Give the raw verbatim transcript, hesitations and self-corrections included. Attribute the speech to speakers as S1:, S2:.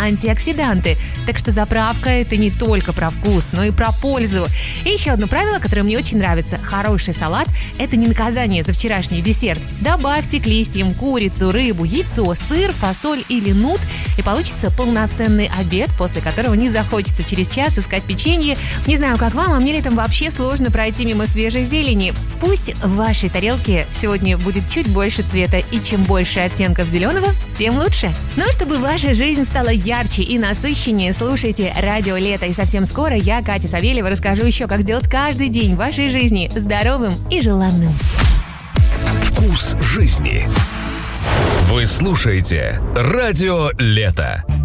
S1: антиоксиданты. Так что заправка – это не только про вкус, но и про пользу. И еще одно правило, которое мне очень нравится. Хороший салат – это не наказание за вчерашний десерт. Добавьте к листьям курицу, рыбу, яйцо, сыр, фасоль или нут, и получится полноценный обед, после которого не захочется через час искать печенье. Не знаю, как вам, а мне летом вообще сложно пройти мимо свежей зелени. Пусть в вашей тарелке сегодня будет чуть больше цвета, и чем больше оттенков зеленого, тем лучше. Но чтобы ваша жизнь стала ярче и насыщеннее, слушайте «Радио Лето». И совсем скоро я, Катя Савельева, расскажу еще, как сделать каждый день вашей жизни здоровым и желанным.
S2: Вкус жизни. Вы слушаете «Радио Лето».